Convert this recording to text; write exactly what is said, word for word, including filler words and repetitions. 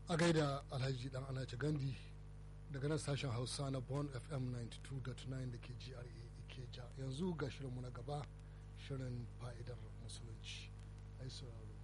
a gaida alhaji dan anace gandi daga nan sashen hausa na Bon F M ninety two point nine da ke G R A Ikeja. Yanzu ga shirinmu na gaba, shirin fa'idar musulunci. Ai sauraro.